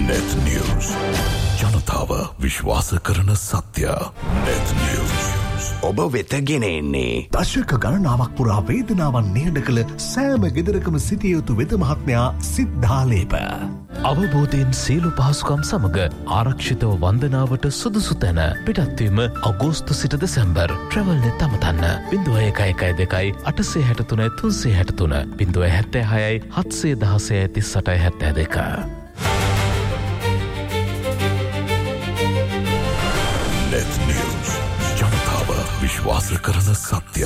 Net News. ජනතාව විශ්වාස කරන සත්‍ය. Net News. ඔබ වෙත ගෙන එන්නේ දශක ගණනාවක් පුරා වේදනාවන් නිහඬ කළ සෑම ගෙදරකම සිටිය යුතු වෙද මහත්මයා සිද්ධාලේප. අවබෝධයෙන් සියලු පහසුකම් සමග ආරක්ෂිතව වන්දනාවට සුදුසු තැන පිටත්වීම අගෝස්තු සිට දෙසැම්බර් ට්‍රැවල්නෙත් අමතන්න 0112 863 363 076 716 38 72. Net News. ජනතාව විශ්වාස කරන සත්‍ය.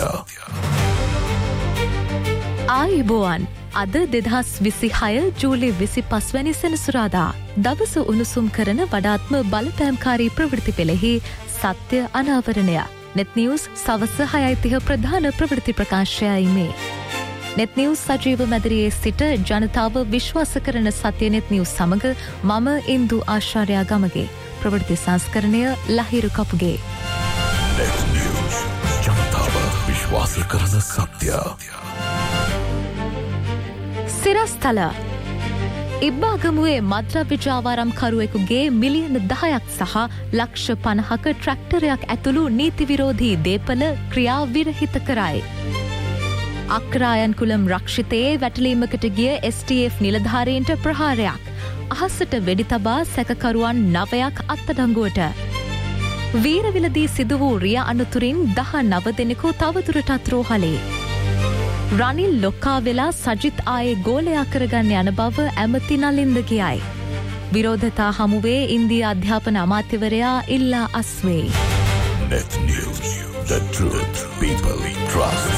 ආයුබෝවන්. අද 2026 ජූලි 25 වැනි සෙනසුරාදා දවස උණුසුම් කරන වඩාත්ම බලපෑම්කාරී ප්‍රවෘත්ති පෙළෙහි සත්‍ය අනාවරණය. net news සවස 6:30 ප්‍රධාන ප්‍රවෘත්ති ප්‍රකාශයයි මේ. net news සජීව මැදිරියේ සිට ජනතාව විශ්වාස කරන සත්‍ය net news සමග මම ඉන්දු ආශාර්යා ගමගේ. ප්‍රවෘත්ති සංස්කරණය ලහිරු කපුගේ. Net News. ජනතාව විශ්වාස කරන සත්‍ය. සිරස්තල ඉබ්බාගමුවේ මද්‍රව්‍ය ජාවාරම්කරුවෙකුගේ මිලියන 10ක් සහ ලක්ෂ 50ක ට්‍රැක්ටරයක් ඇතුළු නීති විරෝධී දේපල ක්‍රියා විරහිත කරයි. අක්රායන්කුලම් රක්ෂිතයේ වැටලීමකට ගිය STF නිලධාරීන්ට ප්‍රහාරයක්. අහසට වෙඩි තබා සැකකරුවන් 9ක් අත්අඩංගුවට. වීරවිලදී සිදු වූ රිය අනතුරින් 19 දෙනෙකු තවදුරටත් රෝහලේ. රනිල් ලොක්කා වෙලා සජිත් ආයේ ගෝලයා කරගන්න යන බව ඇමති නලින්ද කියයි. විරෝධතා හමුවේ ඉන්දියා අධ්‍යාපන අමාත්‍යවරයා ඉල්ලා අස්වේ. Net News. The truth people trust.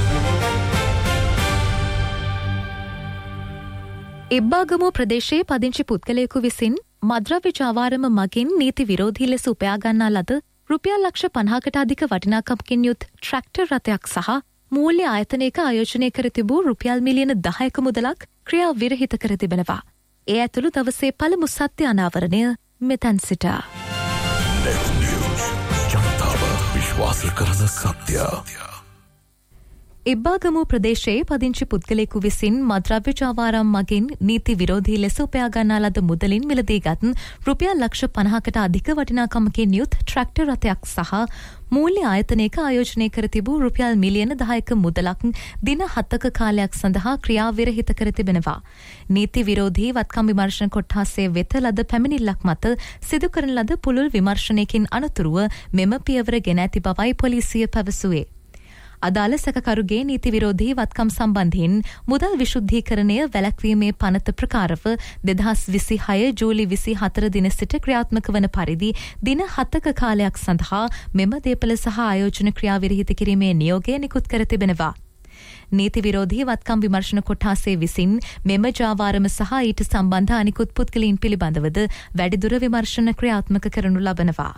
Ibbagamuwa ප්‍රදේශයේ පදිංචි පුද්ගලයෙකු විසින් මද්‍රව්‍ය ජාවාරම මගින් නීති විරෝධී ලෙස උපයා ගන්නා ලද රුපියල් ලක්ෂ 50කට අධික වටිනාකමකින් යුත් ට්‍රැක්ටර් රථයක් සහ මූල්‍ය ආයතනයක ආයෝජනය කර තිබූ රුපියල් මිලියන 10ක මුදලක් ක්‍රියා විරහිත කර තිබෙනවා. ඒ ඇතුළු දවසේ පළමු සත්‍ය අනාවරණය මෙතැන් සිට. Net News. ජනතාව විශ්වාස කරන සත්‍ය. ඉබ්බාගමුව ප්‍රදේශයේ පදිංචි පුද්ගලයෙකු විසින් මද්‍රව්‍ය ජාවාරම් මගින් නීති විරෝධී ලෙස උපයා ගන්නා ලද මුදලින් මිලදීගත් රුපියල් ලක්ෂ 50කට අධික වටිනාකමකින් යුත් ට්‍රැක්ටර් රථයක් සහ මූල්‍ය ආයතනයක ආයෝජනය කර තිබූ රුපියල් මිලියන 10ක මුදලක් දින 7ක කාලයක් සඳහා ක්‍රියා විරහිත කර තිබෙනවා. නීති විරෝධී වත්කම් විමර්ශන කොට්ටාසේ වෙත ලද පැමිණිල්ලක් මත සිදු කරන ලද පුළුල් විමර්ශනයකින් අනතුරුව මෙම පියවර ගෙන ඇති බවයි පොලිසිය පැවසුවේ. අදාළ සැකකරුගේ නීති විරෝධී වත්කම් සම්බන්ධයෙන් මුදල් විශුද්ධීකරණය වැළැක්වීමේ පනත ප්‍රකාරව 2026 ජූලි 24 දින සිට ක්‍රියාත්මක වන පරිදි දින 7ක කාලයක් සඳහා මෙම දේපල සහ ආයෝජන ක්‍රියා විරහිත කිරීමේ නියෝගය නිකුත් කර තිබෙනවා. නීති විරෝධී වත්කම් විමර්ශන කොට්ටාසේ විසින් මෙම ජාවාරම සහ ඊට සම්බන්ධ අනිකුත් පුද්ගලයන් පිළිබඳවද වැඩිදුර විමර්ශන ක්‍රියාත්මක කරනු ලබනවා.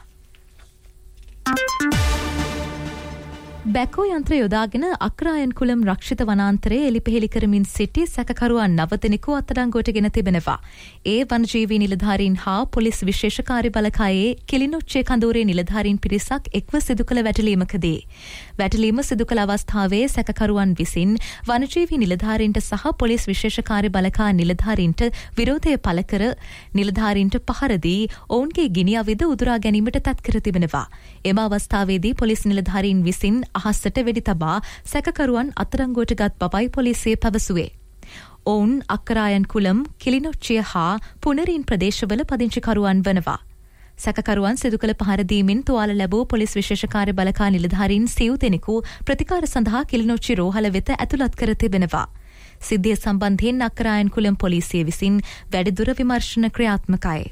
බැකෝ යන්ත්‍ර යොදාගෙන අක්‍රායන්කුලම් රක්ෂිත වනාන්තරයේ එලිපෙහෙලි කරමින් සිටි සැකකරුවන් 9 දෙනෙකු අත්අඩංගුවට ගෙන තිබෙනවා. ඒ වනජීවී නිලධාරීන් හා පොලිස් විශේෂ කාර්ය බළකායේ කිලිනොච්චේ කඳවුරේ නිලධාරීන් පිරිසක් එක්ව සිදු කළ වැටලීමකදී වැටලීම සිදු කළ අවස්ථාවේ සැකකරුවන් විසින් වනජීවී නිලධාරීන්ට සහ පොලිස් විශේෂ කාර්ය බළකා නිලධාරීන්ට විරෝධය පළ කර නිලධාරීන්ට පහර දී ඔවුන්ගේ ගිනි අවිද උදුරා ගැනීමට තත් කර තිබෙනවා. එම අවස්ථාවේදී පොලිස් නිලධාරීන් විසින් අහසට වෙඩි තබා සැකකරුවන් අත්අඩංගුවට ගත් බවයි පොලිසිය පැවසුවේ. ඔවුන් අක්කරායන්කුලම් කිලිනොච්චිය හා පුනරින් ප්‍රදේශවල පදිංචිකරුවන් වනවා. සැකකරුවන් සිදු කළ පහර දීමෙන් තුවාල ලැබූ පොලිස් විශේෂ කාර්ය බළකා නිලධාරීන් සිව් දෙනෙකු ප්‍රතිකාර සඳහා කිලිනොච්චි රෝහල වෙත ඇතුළත් කර තිබෙනවා. සිද්ධිය සම්බන්ධයෙන් අක්කරායන්කුලම් පොලිසිය විසින් වැඩිදුර විමර්ශන ක්‍රියාත්මකයි.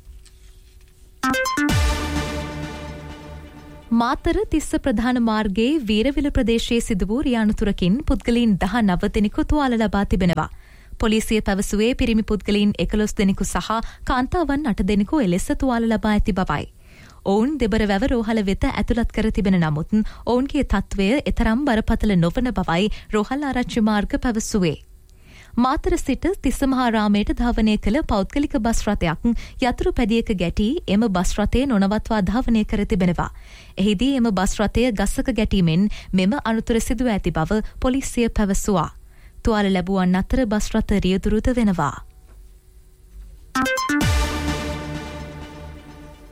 මාතර තිස්ස ප්‍රධාන මාර්ගයේ වීරවිල ප්‍රදේශයේ සිදු වූ රියානතුරකින් පුද්ගලයන් 19 දෙනෙකු තුවාල ලබා තිබෙනවා. පොලිසිය පැවසුවේ පිරිමි පුද්ගලයන් 11 දෙනෙකු සහ කාන්තාවන් 8 දෙනෙකු එලෙස තුවාල ලබා ඇති බවයි. ඔවුන් දෙබරවැව රෝහල වෙත ඇතුළත් කර තිබෙන නමුත් ඔවුන්ගේ තත්ත්වය එතරම් බරපතල නොවන බවයි රෝහල් ආරච්චි මාර්ග පැවසුවේ. මාතර සිට තිස්සමහාරාමයට ධාවනය කළ පෞද්ගලික බස් රථයක් යතුරු පැදියක ගැටී එම බස් රථය නොනවත්වා ධාවනය කර තිබෙනවා. එහිදී එම බස් රථය ගස්සක ගැටීමෙන් මෙම අනතුර සිදුව ඇති බව පොලිසිය පැවසුවා. තුවාල ලැබුවන් අතර බස් රථ රියදුරුද වෙනවා.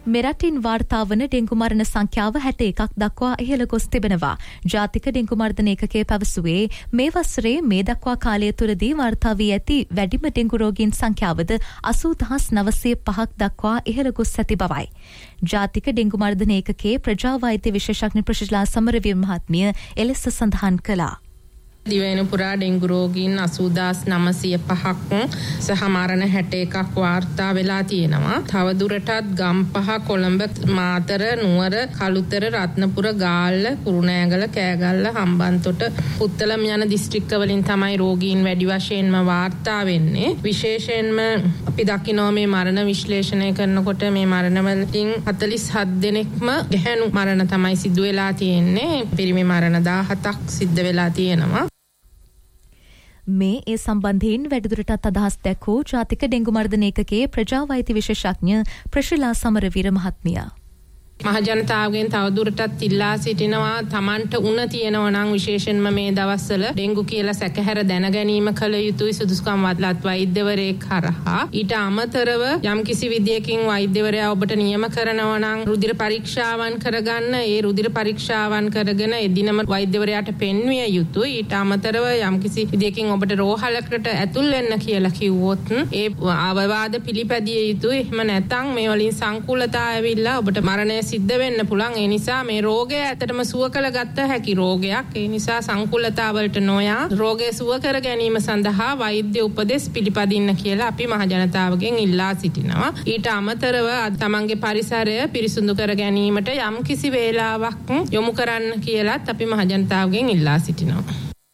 මෙරටින් වාර්තා වන ඩෙංගු මරණ සංඛ්‍යාව 61ක් දක්වා ඉහළ ගොස් තිබෙනවා. ජාතික ඩෙංගු මර්ධන ඒකකය පැවසුවේ මේ වසරේ මේ දක්වා කාලය තුළදී වාර්තා වී ඇති වැඩිම ඩෙංගු රෝගීන් සංඛ්‍යාවද 80905ක් දක්වා ඉහළ ගොස් ඇති බවයි. ජාතික ඩෙංගු මර්ධන ඒකකයේ ප්‍රජා වෛද්‍ය විශේෂඥ ප්‍රශිලා සමරවීර මහත්මිය එලෙස සඳහන් කළා. දිවයින පුරා ඩෙංගු රෝගීන් 80905ක් සහ මරණ 61ක් වාර්තා වෙලා තියෙනවා. තවදුරටත් ගම්පහ, කොළඹ, මාතර, නුවර, කළුතර, රත්නපුර, ගාල්ල, කුරුණෑගල, කෑගල්ල, හම්බන්තොට, පුත්තලම් යන දිස්ත්‍රික්ක වලින් තමයි රෝගීන් වැඩි වශයෙන්ම වාර්තා වෙන්නේ. විශේෂයෙන්ම අපි දකිනවා මේ මරණ විශ්ලේෂණය කරනකොට මේ මරණ වලින් 47 දෙනෙක්ම ගැහැණු මරණ තමයි සිදු වෙලා තියෙන්නේ. පිරිමි මරණ 17ක් සිද්ධ වෙලා තියෙනවා. මේ ඒ සම්බන්ධයෙන් වැඩිදුරටත් අදහස් දැක්වූ ජාතික ඩෙංගු මර්ධන ඒකකයේ ප්‍රජා වෛද්‍ය විශේෂඥ ප්‍රශිලා සමරවීර මහත්මිය. මහජනතාවගෙන් තවදුරටත් ඉල්ලා සිටිනවා තමන්ට උණ තියෙනවා නම් විශේෂයෙන්ම මේ දවස්වල ඩෙංගු කියලා සැකහැර දැන ගැනීම කළ යුතුයි සුදුසුකම් වලත් වෛද්‍යවරයෙක් හරහා. ඊට අමතරව යම් කිසි විදියකින් වෛද්‍යවරයා ඔබට නියම කරනවා නම් රුධිර පරීක්ෂාවන් කරගන්න. ඒ රුධිර පරීක්ෂාවන් කරගෙන එදිනම වෛද්‍යවරයාට පෙන්විය යුතුයි. ඊට අමතරව යම් කිසි විදියකින් ඔබට රෝහලකට ඇතුල් වෙන්න කියලා කිව්වොත් ඒ අවවාද පිළිපැදිය යුතුයි. එහෙම නැත්නම් මේ වලින් සංකූලතා ඇවිල්ලා ඔබට මරණය සිද්ධ වෙන්න පුළුවන්. ඒ නිසා මේ රෝගය ඇත්තටම සුව කරගත්ත හැකි රෝගයක්. ඒ නිසා සංකූලතාවලට නොයා රෝගය සුව කර ගැනීම සඳහා වෛද්‍ය උපදෙස් පිළිපදින්න කියලා අපි මහජනතාවගෙන් ඉල්ලා සිටිනවා. ඊට අමතරව තමන්ගේ පරිසරය පිරිසිදු කර ගැනීමට යම් කිසි වේලාවක් යොමු කරන්න කියලාත් අපි මහජනතාවගෙන් ඉල්ලා සිටිනවා.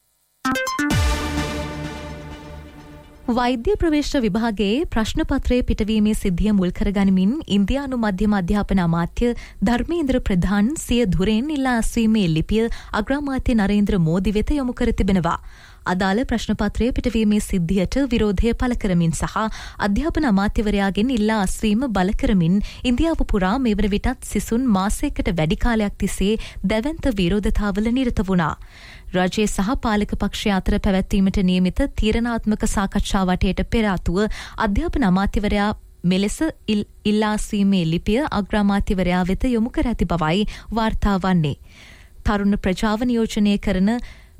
වෛද්‍ය ප්‍රවේශ විභාගයේ ප්‍රශ්න පත්‍රයේ පිටවීමේ සිද්ධිය මුල් කරගනිමින් ඉන්දියානු මධ්‍යම අධ්‍යාපන අමාත්‍ය ධර්මේන්ද්‍ර ප්‍රධාන් සිය ධුරයෙන් ඉල්ලා අස්වීමේ ලිපිය අග්‍රාමාත්‍ය නරේන්ද්‍ර මෝදි වෙත යොමු කර තිබෙනවා. අදාළ ප්‍රශ්න පත්‍රයේ පිටවීමේ සිද්ධියට විරෝධය පළ කරමින් සහ අධ්‍යාපන අමාත්‍යවරයාගෙන් ඉල්ලා අස්වීම බල කරමින් ඉන්දියාව පුරා මෙවර විටත් සිසුන් මාසයකට වැඩි කාලයක් තිස්සේ දැවැන්ත විරෝධතාවල නිරත වුණා. රජයේ සහ පාලක පක්ෂය අතර පැවැත්වීමට නියමිත තීරණාත්මක සාකච්ඡා වටේට පෙර ආතුව අධ්‍යාපන අමාත්‍යවරයා මෙලෙස ඉල්ලා අස්වීමේ ලිපිය අග්‍රාමාත්‍යවරයා වෙත යොමු කර ඇති බවයි වාර්තා වන්නේ. තරුණ ප්‍රජාව නියෝජනය කරන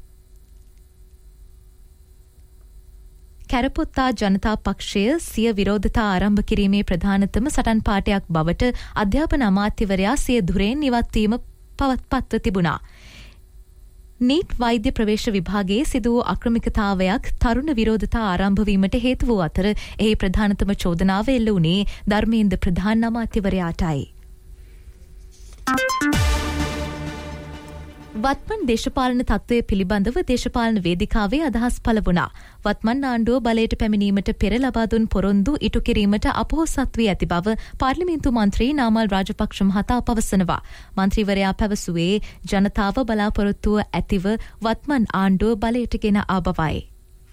කැරපොත්තා ජනතා පක්ෂය සිය විරෝධතා ආරම්භ කිරීමේ ප්‍රධානතම සටන් පාඨයක් බවට අධ්‍යාපන අමාත්‍යවරයා සිය ධුරයෙන් ඉවත්වීම පවත්පත්ව තිබුණා. නීට් වෛද්‍ය ප්‍රවේශ විභාගයේ සිදු වූ අක්‍රමිකතාවයක් තරුණ විරෝධතා ආරම්භ වීමට හේතු වූ අතර එහි ප්‍රධානතම චෝදනාව එල්ල වුණේ ධර්මේන්ද්‍ර ප්‍රධාන අමාත්‍යවරයාටයි. වත්මන් දේශපාලන තත්ත්වය පිළිබඳව දේශපාලන වේදිකාවේ අදහස් පළ වුණා. වත්මන් ආණ්ඩුව බලයට පැමිණීමට පෙර ලබා දුන් පොරොන්දු ඉටු කිරීමට අපොහොසත් වී ඇති බව පාර්ලිමේන්තු මන්ත්‍රී නාමල් රාජපක්ෂ මහතා පවසනවා. මන්ත්‍රීවරයා පැවසුවේ ජනතාව බලාපොරොත්තුව ඇතිව වත්මන් ආණ්ඩුව බලයට ගෙන ආ බවයි.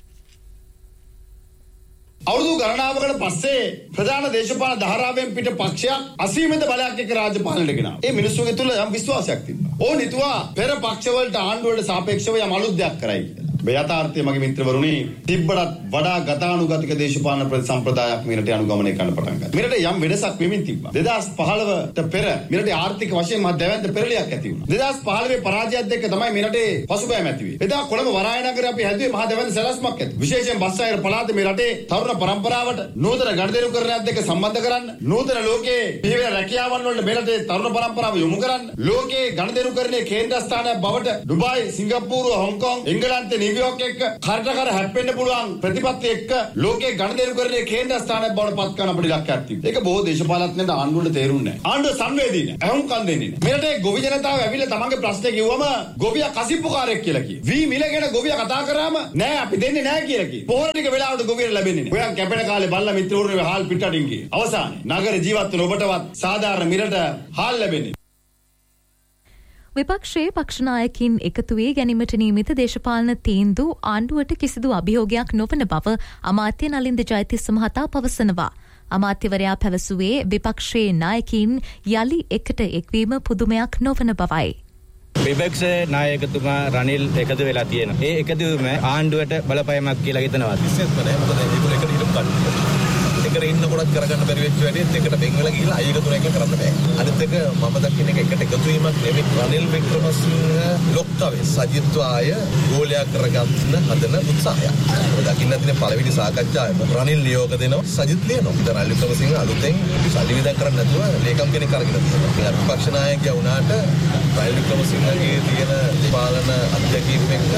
අවුරුදු ගණනාවකට පස්සේ ප්‍රධාන දේශපාලන ධාරාවෙන් පිට පක්ෂයක් අසීමිත බලයක් එක්ක රාජ්‍ය පාලනයට ගෙනාවා. ඒ මිනිස්සුන්ගේ තුල යම් විශ්වාසයක් තිබුණා. ඕන හිතුවා පෙර පක්ෂවලට ආණ්ඩුවලට සාපේක්ෂව යම් අලුත් දෙයක් කරයි කියලා. මේ යථාර්ථය මගේ මිත්‍රවරුනි තිබ්බටත් වඩා ගතානුගතික දේශපාලන ප්‍රතිසම්ප්‍රදායක් මෙරට අනුගමනය කරන්න පටන් ගත්තා. මෙරට යම් වෙනසක් වෙමින් තිබ්බා. 2015ට පෙර මෙරට ආර්ථික වශයෙන් මහ දැවැන්ත පෙරලියක් ඇති වුණා. 2015 පරාජයත් එක්ක තමයි මෙරටේ පසුබෑම ඇති වෙන්නේ. එදා කොළඹ වරාය නගරේ අපි හැදුවේ මහ දැවැන්ත සැලැස්මක් ඇති. විශේෂයෙන් බස්සායර පළාත මේ රටේ තරුණ පරම්පරාවට නූතන ගනුදෙනුකරණයත් එක්ක සම්බන්ධ කරන්න, නූතන ලෝකයේ පිළිවෙල රැකියාවන් වලට මෙරටේ තරුණ පරම්පරාව යොමු කරන්න, ලෝකයේ ගනුදෙනුකරණයේ කේන්ද්‍රස්ථානයක් බවට දුබායි, සිංගප්පූරුව, හොංකොං, එංගලන්තේ නිව්යෝක් එක්ක කරටකර හැප්පෙන්න පුළුවන් ප්‍රතිපත්ති එක්ක ලෝකයේ ගනුදෙනුකරණයේ කේන්ද්‍රස්ථානයක් බවට පත් කරන අපිට ඉලක්කයක් තිබ්බා. ඒක බොහෝ දේශපාලඥයන්ට ආණ්ඩුවට තේරුන්නේ නැහැ. ආණ්ඩුව සංවේදී නැහැ. අහුම්කම් දෙන්නේ නැහැ. මෙරටේ ගොවි ජනතාව ඇවිල්ලා තමන්ගේ ප්‍රශ්නේ කිව්වම ගොවියා කසිප්පුකාරයෙක් කියලා කිව්වා. වී මිලගෙන ගොවියා කතා කරාම නෑ අපි දෙන්නේ නෑ කියලා කිව්වා. පොහොර ටික වෙලාවට ගොවියට ලැබෙන්නේ නෑ. ඔයන් කැපෙන කාලේ බල්ලා මිත්‍රවරුන්ගේ හාල් පිටටින් ගියේ. අවසානයේ නගර ජීවත් වන ඔබටවත් සාධාරණ මිලට හාල් ලැබෙන්නේ. විපක්ෂයේ පක්ෂනායකින් එකතු වී ගැනීමට නියමිත දේශපාලන තීන්දු ආණ්ඩුවට කිසිදු අභියෝගයක් නොවන බව අමාත්‍ය නලින්ද ජයතිස්ස මහතා පවසනවා. අමාත්‍යවරයා පැවසුවේ විපක්ෂයේ නායකින් යලි එකට එක්වීම පුදුමයක් නොවන බවයි. විපක්ෂ නායකතුමා රනිල් එකතු වෙලා තියෙනවා. ඒ එකතුවීම ආණ්ඩුවට බලපෑමක් කියලා හිතනවා. විශේෂම නෑ. මොකද ඒගොල්ලෝ එකට හිටපු කන්නේ. එක එකට ඉන්නකොටත් කරගන්න බැරි වෙච්ච වැඩේත් එකට බෙන් වෙලා ගිහලා අය එකතු වෙලා කරන්න බෑ. අනිත් එක මම දකින්න එක එකට එකතු වීමක් නෙමෙයි. රනිල් වික්‍රමසිංහ ලොක්කවේ සජිත් ආය ගෝලයා කරගන්න හදන උත්සාහය. ඔය දකින්න තියෙන පළවෙනි සාකච්ඡාවේ රනිල් නියෝග දෙනවා සජිත් ලියනවා. දැන් රනිල් වික්‍රමසිංහ අලුතෙන් සල්ලි විදක් කරන්න නැතුව ලේකම් කෙනෙක් අරගෙන තියෙනවා. විපක්ෂ නායකයා වුණාට රනිල් වික්‍රමසිංහගේ තියෙන පාලන අධ්‍යක්ෂකෙක් එක්ක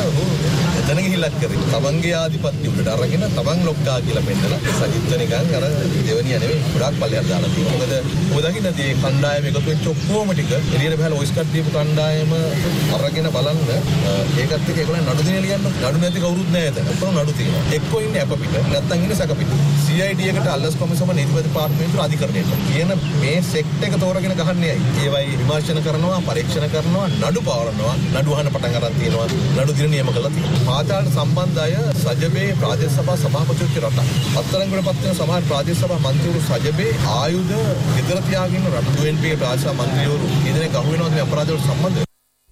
එතන ගිහිල්ලා කරේ. තමන්ගේ ආධිපත්‍ය උඩට අරගෙන තමන් ලොක්කා කියලා පෙන්නලා සජිත් නිකන් අර දෙවනිය නෙවෙයි ගොඩාක් පල්ලෙහාට දාලා තියෙනවා. මොකද දකින්න මේ කණ්ඩායම එකතු වෙච්ච ඔක්කොම ටික එළියට බහලා වොයිස් කට් දීපු කණ්ඩායම අරගෙන බලන්න ඒකත් එක්ක ඒගොල්ලන් නඩු දින ලියන්න නඩු නැති කවුරුත් නැහැ එතන. ඔක්කොම නඩු තියෙනවා. එක්කෝ ඉන්නේ අප පිට නැත්නම් ඉන්නේ සැක පිට. CID එකට අල්ලස් කොමිසම නීතිපති පාර්ලිමේන්තුව අධිකරණයට කියන මේ සෙක්ට් එක තෝරගෙන ගහන්නේ අය. ඒවයි විමර්ශන කරනවා, පරීක්ෂණ කරනවා, නඩු පවරනවා, නඩු අහන පටන් ගන්න තියෙනවා. නඩු දින නියම කළා තියෙනවා. පාතාලට සම්බන්ධ අය සජබේ ප්‍රාදේශ සභා සභාපතිවරු රට. අත්තරංගවල පත් වෙන සමහර ප්‍රාදේශ සභා මන්ත්‍රීවරු සජබේ ආයුධ ගෙදර තියාගෙන රට UNP ප්‍රාදේශ මන්ත්‍රීවරු ඉදිරියේ ගහු වෙනවා මේ අපරාධවලට සම්බන්ධ.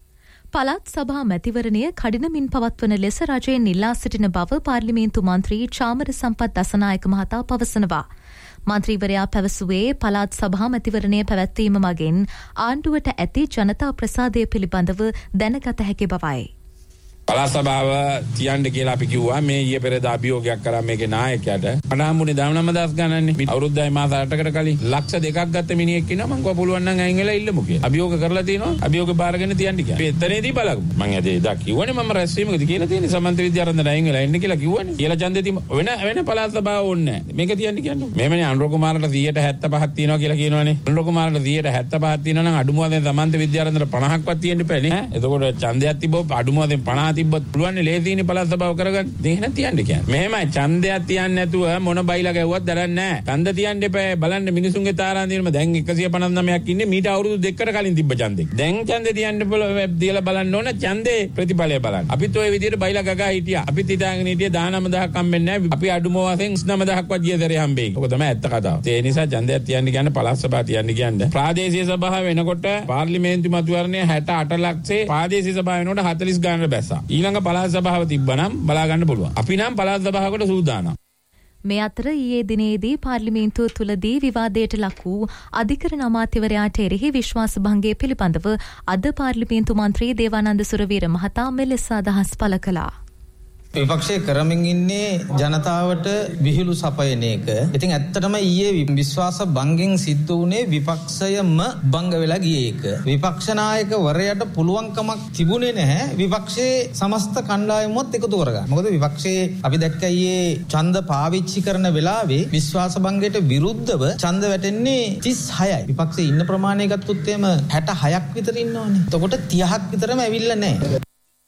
පළාත් සභා මැතිවරණය කඩිනමින් පවත්වන ලෙස රජයෙන් ඉල්ලා සිටින බව පාර්ලිමේන්තු මන්ත්‍රී චාමර සම්පත් දසනායක මහතා පවසනවා. මන්ත්‍රීවරයා පැවසුවේ පළාත් සභා මැතිවරණය පැවැත්වීම මගින් ආණ්ඩුවට ඇති ජනතා ප්‍රසාදය පිළිබඳව දැනගත හැකි බවයි. පළාත් සභාව තියන්න කියලා අපි කිව්වා මේ ඊයේ පෙරේදා අභියෝගයක් කරා මේකේ නායකයාට. අනාමුනේ 19 ගණන්නේ අවුරුද්දයි මාස 8කට කලින් ලක්ෂ 2ක් ගත්ත මිනිහෙක් ඉන්නවා මං කව පුළුවන් නම් අයින් වෙලා ඉල්ලමු කියලා. අභියෝග කරලා තිනවා. අභියෝග බාරගෙන තියන්න කියලා. අපි එතනදී බලමු. මං එදා කිව්වනේ මම රැස්වීමකදී කියලා තියෙන්නේ සමන්ත විද්‍යාරන්දර අයින් වෙලා ඉන්න කියලා කිව්වනේ. කියලා ඡන්දේ තිබ්බ වෙන පළාත් සභාව ඕනේ නැහැ. මේක තියන්න කියන්නේ. මේමනේ අනුර කුමාරට 175ක් තියෙනවා කියලා කියනවනේ. අනුර කුමාරට 175ක් තියෙනවා නම් අඩුම වශයෙන් සමන්ත විද්‍යාරන්දර 50ක්වත් තියෙන්න බෑනේ. එතකොට ඡන්දයක් තිබ්බොත් අඩුම වශයෙන් 50 තිබ්බත් පුළුවන් ලේසියිනේ පළාත් සභාව කරගන්න. දෙහෙන තියන්න කියන්නේ. මෙහෙමයි ඡන්දයක් තියන්නේ නැතුව මොන බයිලා ගැව්වත් දරන්නේ නැහැ. ඡන්ද තියන්න එපා. බලන්න මිනිසුන්ගේ තාරාන්තිරම දැන් 159ක් ඉන්නේ මීට අවුරුදු 2කට කලින් තිබ්බ ඡන්දේ. දැන් ඡන්දේ තියන්න දීලා බලන්න ඕන ඡන්දේ ප්‍රතිඵලය බලන්න. අපිත් ඔය විදිහට බයිලා ගගා හිටියා. අපිත් හිතාගෙන හිටියේ 19000ක් හම්බෙන්නේ නැහැ. අපි අඩුම වශයෙන් 29000ක්වත් ගියදරේ හම්බෙයි. ඔක තමයි ඇත්ත කතාව. ඒ නිසා ඡන්දයක් තියන්න කියන්නේ පළාත් සභාව තියන්න කියන්නේ. ප්‍රාදේශීය සභාව වෙනකොට පාර්ලිමේන්තු මතවරණය 68 ලක්ෂේ ප්‍රාදේශීය සභාව වෙනකොට 40 ගානකට බැස්සා. ඊළඟ පළාත් සභාව තිබ්බනම් බලා ගන්න පුළුවන්. අපි නම් පළාත් සභාවකට සූදානම්. මේ අතර ඊයේ දිනේදී පාර්ලිමේන්තුව තුලදී විවාදයට ලක් වූ අධිකරණ අමාත්‍යවරයාට එරෙහි විශ්වාස භංගය පිළිබඳව අද පාර්ලිමේන්තු මන්ත්‍රී දේවානන්ද සුරවීර මහතා මෙලෙස අදහස් පළ කළා. විපක්ෂයේ කරමින් ඉන්නේ ජනතාවට විහිළු සපයන එක. ඉතින් ඇත්තටම ඊයේ විශ්වාස භංගෙන් සිද්ධ වුණේ විපක්ෂයම භංග වෙලා ගියේ එක. විපක්ෂ නායකවරයාට පුළුවන්කමක් තිබුණේ නැහැ විපක්ෂයේ සමස්ත කණ්ඩායමවත් එකතු කරගන්න. මොකද විපක්ෂයේ අපි දැක්කා ඊයේ ඡන්ද පාවිච්චි කරන වෙලාවේ විශ්වාස භංගයට විරුද්ධව ඡන්ද වැටෙන්නේ 36යි. විපක්ෂයේ ඉන්න ප්‍රමාණය ගත්තොත් එහෙම 66ක් විතර ඉන්නවනේ. එතකොට 30ක් විතරම ඇවිල්ලා නැහැ.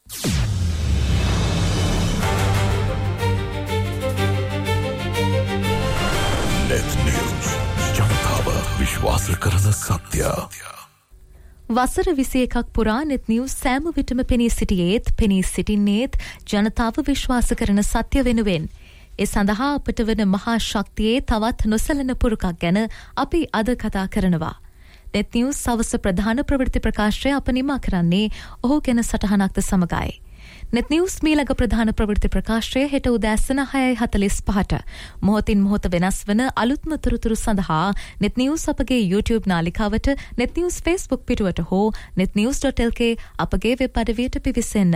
විශ්වාස කරන සත්‍ය. වසර 21ක් පුරා net news සෑම විටම පෙනී සිටින්නේත් ජනතාව විශ්වාස කරන සත්‍ය වෙනුවෙන්. ඒ සඳහා අපට වන මහා ශක්තියේ තවත් නොසලන පුරුකක් ගැන අපි අද කතා කරනවා. net news සවස ප්‍රධාන ප්‍රවෘත්ති ප්‍රකාශය අප නිමා කරන්නේ ඔහු ගැන සටහනක්ද සමගයි. net news මීළඟ ප්‍රධාන ප්‍රවෘත්ති ප්‍රකාශය හෙට උදෑසන 6:45ට මොහොතින් මොහොත වෙනස් වන අලුත්ම තොරතුරු සඳහා net news අපගේ YouTube නාලිකාවට net news Facebook පිටුවට හෝ netnews.lk අපගේ වෙබ් අඩවියට පිවිසෙන්න.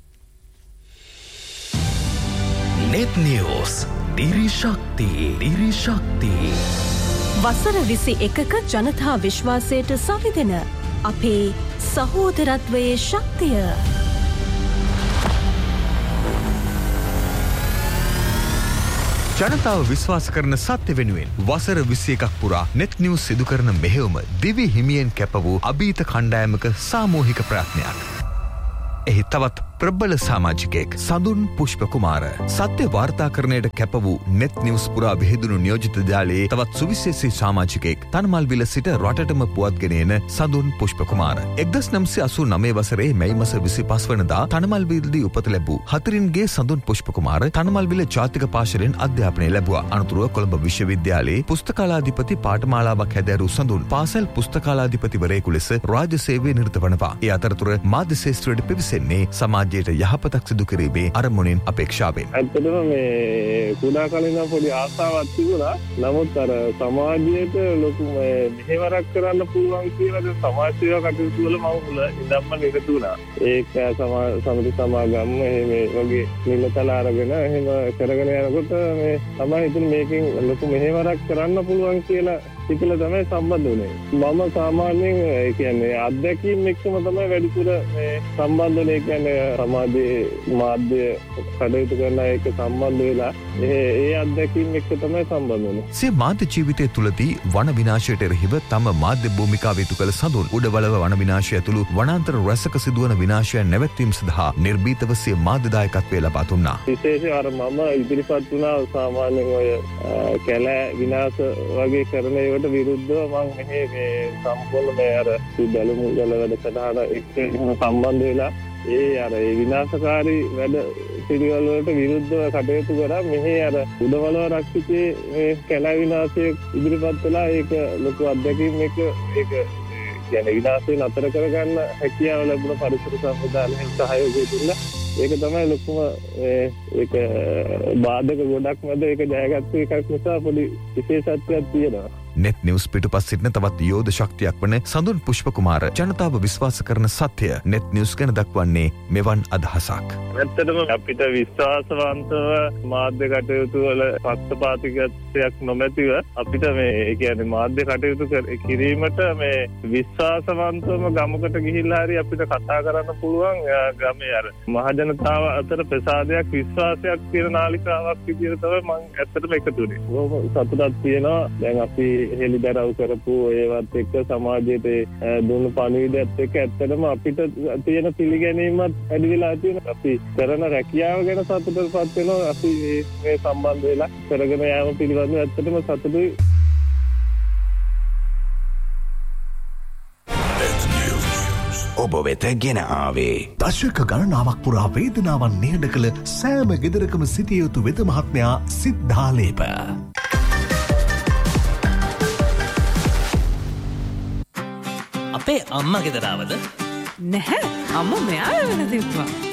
net news දිරි ශක්තිය වසර 21ක ජනතා විශ්වාසයට සවිදෙන අපේ සහෝදරත්වයේ ශක්තිය. ජනතාව විශ්වාස කරන සත්‍ය වෙනුවෙන් වසර 21ක් පුරා net news සිදු කරන මෙහෙයුම දිවි හිමියෙන් කැප වූ අභීත කණ්ඩායමක සාමූහික ප්‍රයත්නයක්. එහි තවත් ප්‍රබල සමාජිකයෙක් සඳුන් පුෂ්ප කුමාර සත්‍ය වාර්තාකරණයට කැප වූ net news පුරා විහිදුණු නියෝජිත ජාලයේ තවත් සුවිශේෂී සමාජිකයෙක් තනමල්විල සිට රටටම පුවත්ගෙන එන සඳුන් පුෂ්ප කුමාර 1989 වසරේ මැයි මාස 25 වනදා තනමල්විලදී උපත ලැබූ හතරින්ගේ සඳුන් පුෂ්ප කුමාර තනමල්විල ජාතික පාශරෙන් අධ්‍යාපනය ලැබුවා. අනතුරුව කොළඹ විශ්වවිද්‍යාලයේ පුස්තකාලාධිපති පාඨමාලාවක් හැදෑරූ සඳුන් පාසල් පුස්තකාලාධිපතිවරයෙකු ලෙස රාජ්‍ය සේවයේ නිරත වනවා. ඒ අතරතුර මාධ්‍ය ශාස්ත්‍රයට පිවිසෙන්නේ සමාජ සමාජයට යහපතක් සිදු කිරීමේ අරමුණින් අපේක්ෂාවෙන්. ඇත්තටම මේ කුඩා කාලේ ඉඳන් පොඩි ආසාවක් තිබුණා. නමුත් අර සමාජයට ලොකු මෙහෙවරක් කරන්න පුළුවන් කියලා සමාජ සේවා කටයුතු වල මම මුල ඉඳන්ම නිරත වුණා. ඒක සමිති සමාගම් මේ වගේ නිලතල අරගෙන එහෙම කරගෙන යනකොට මේ තමයි හිතන්නේ මේකෙන් ලොකු මෙහෙවරක් කරන්න පුළුවන් කියලා ඉතල තමයි සම්බන්ධ වුණේ. මම සාමාන්‍යයෙන් ඒ කියන්නේ අත්දැකීම් එක්කම තමයි වැඩිපුර මේ සම්බන්ධ වෙන්නේ. කියන්නේ සමාජයේ මාධ්‍ය කටයුතු කරන එක සම්බන්ධ වෙලා ඒ අත්දැකීම් එක්ක තමයි සම්බන්ධ වෙන්නේ. සිය මාධ්‍ය ජීවිතය තුළදී වන විනාශයට එරෙහිව තම මාධ්‍ය භූමිකාව ඉටු කළ සඳුන් උඩවලව වන විනාශය ඇතුළු වනාන්තර රැසක සිදුවන විනාශයන් නැවැත්වීම සඳහා නිර්භීතව සිය මාධ්‍ය දායකත්වය ලබා දුන්නා. විශේෂයෙන් අර මම ඉදිරිපත් වුණා සාමාන්‍යයෙන් ඔය කැලෑ විනාශ වගේ කරන ඒවට විරුද්ධව මම මේ සම්පූර්ණ මේ අර බැලුම් වල වැඩසටහන එක්ක සම්බන්ධ වෙලා ඒ අර ඒ විනාශකාරී වැඩ පිළිවෙල වලට විරුද්ධව කටයුතු කරා. මෙහි අර උඩවලව රක්ෂිතේ මේ කැලෑ විනාශය ඉදිරිපත් වෙලා ඒක ලොකු අත්දැකීම් එක ඒක කියන්නේ විනාශය නතර කරගන්න හැකියාව ලැබුණ පරිසර සංවිධානයෙන් සහයෝගය දුන්නා. ඒක තමයි ලොකුම ඒක බාධක ගොඩක් මැද ඒක ජයගත්ත එකක් නිසා පොඩි විශේෂත්වයක් තියෙනවා. net news පිටුපස් සිටින තවත් යෝධ ශක්තියක් වන සඳුන් පුෂ්පකුමාර ජනතාව විශ්වාස කරන සත්‍ය net news ගැන දක්වන්නේ මෙවන් අදහසක්. ඇත්තටම අපිට විශ්වාසවන්තව මාධ්‍ය කටයුතු වල පක්ෂපාතිකත්වයක් නොමැතිව අපිට මේ කියන්නේ මාධ්‍ය කටයුතු කිරීමට මේ විශ්වාසවන්තවම ගමකට ගිහිල්ලා හරි අපිට කතා කරන්න පුළුවන්. ගමේ අර මහජනතාව අතර ප්‍රසාදයක් විශ්වාසයක් තියෙන නාලිකාවක් විදිහට තමයි මම ඇත්තටම එකතු වෙන්නේ. බොහොම සතුටක් තියෙනවා. දැන් අපි හෙළිදරව් කරපු ඒවත් එක්ක සමාජයට දුන්නු පණිවිඩයත් එක්ක ඇත්තටම අපිට තියෙන පිළිගැනීමත් වැඩි වෙලා තියෙනවා. අපි කරන රැකියාව ගැන සතුටටපත් වෙනවා. අපි මේ සම්බන්ධ වෙලා කරගෙන යාම පිළිබඳව ඇත්තටම සතුටුයි. ඔබ වෙත ගෙන ආවේ දශක ගණනාවක් පුරා වේදනාවන් නිහඬ කළ සෑම ගෙදරකම සිටිය යුතු වෙද මහත්මයා සිද්ධාලේප. අපේ අම්මා ගෙදරවද? නැහැ. අම්මා මෙයා වෙන තිබ්බා.